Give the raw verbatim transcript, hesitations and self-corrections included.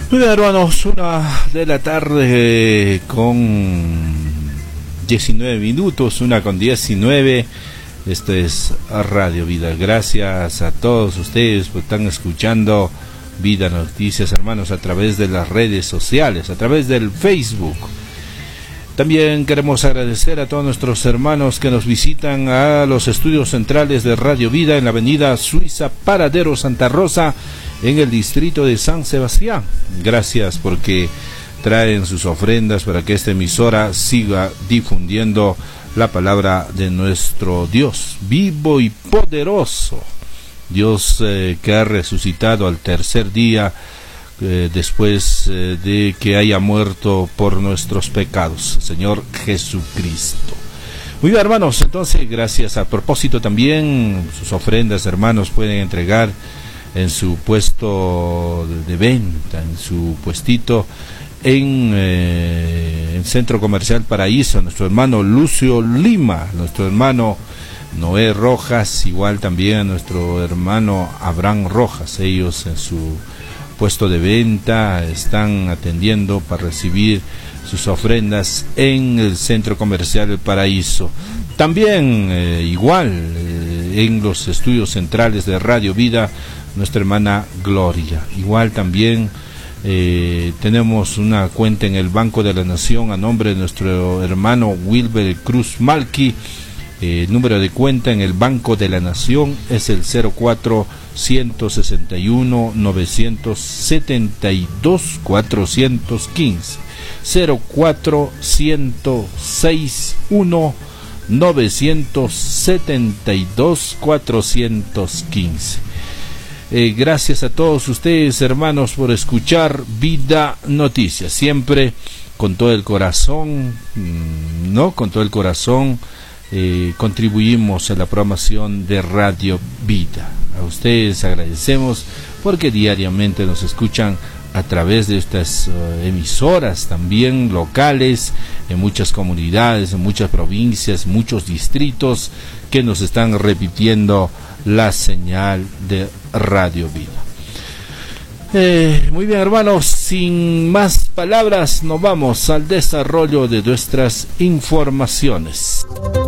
Muy bien, hermanos, una de la tarde con diecinueve minutos, una con diecinueve. Esto es Radio Vida. Gracias a todos ustedes por estar escuchando Vida Noticias, hermanos, a través de las redes sociales, a través del Facebook. También queremos agradecer a todos nuestros hermanos que nos visitan a los estudios centrales de Radio Vida en la avenida Suiza, Paradero Santa Rosa, en el distrito de San Sebastián. Gracias porque traen sus ofrendas para que esta emisora siga difundiendo la palabra de nuestro Dios vivo y poderoso. Dios eh, que ha resucitado al tercer día eh, después eh, de que haya muerto por nuestros pecados, Señor Jesucristo. Muy bien, hermanos, entonces gracias. A propósito también, sus ofrendas, hermanos, pueden entregar en su puesto de venta, en su puestito en eh, el Centro Comercial Paraíso, nuestro hermano Lucio Lima, nuestro hermano Noé Rojas, igual también a nuestro hermano Abraham Rojas. Ellos en su puesto de venta están atendiendo para recibir sus ofrendas en el Centro Comercial El Paraíso. También eh, igual eh, en los estudios centrales de Radio Vida, nuestra hermana Gloria. Igual también eh, tenemos una cuenta en el Banco de la Nación a nombre de nuestro hermano Wilber Cruz Malqui. Eh, el número de cuenta en el Banco de la Nación es el cero cuatro uno seis uno nueve siete dos cuatro uno cinco, cero cuatro uno seis uno nueve siete dos cuatro cinco. Eh, gracias a todos ustedes, hermanos, por escuchar Vida Noticias, siempre con todo el corazón, no, con todo el corazón eh, contribuimos a la programación de Radio Vida. A ustedes agradecemos porque diariamente nos escuchan a través de estas uh, emisoras también locales, en muchas comunidades, en muchas provincias, muchos distritos que nos están repitiendo la señal de Radio Vida. Eh, muy bien, hermanos, sin más palabras nos vamos al desarrollo de nuestras informaciones.